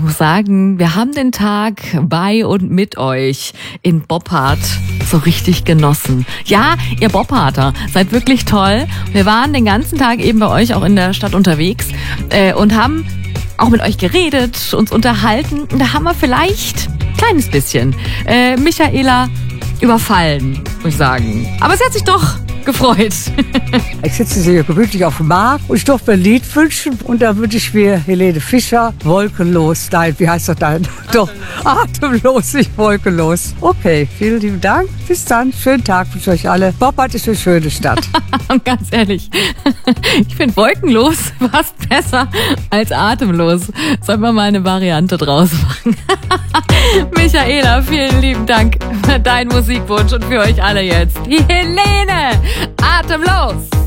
muss sagen, wir haben den Tag bei und mit euch in Boppard so richtig genossen. Ja, ihr Bopparder, seid wirklich toll. Wir waren den ganzen Tag eben bei euch auch in der Stadt unterwegs und haben auch mit euch geredet, uns unterhalten. Und da haben wir vielleicht ein kleines bisschen Michaela überfallen, muss ich sagen. Aber sie hat sich doch gefreut. Ich sitze hier gemütlich auf dem Markt und ich durfte mir ein Lied wünschen. Und da wünsche ich mir Helene Fischer, Wolkenlos. Nein, wie heißt das dann? Doch, atemlos, nicht wolkenlos. Okay, vielen lieben Dank. Bis dann. Schönen Tag für euch alle. Boppard ist eine schöne Stadt. Und ganz ehrlich, ich finde wolkenlos fast besser als atemlos. Sollen wir mal eine Variante draus machen? Michaela, vielen lieben Dank für deinen Musikwunsch und für euch alle jetzt. Die Helene, atemlos.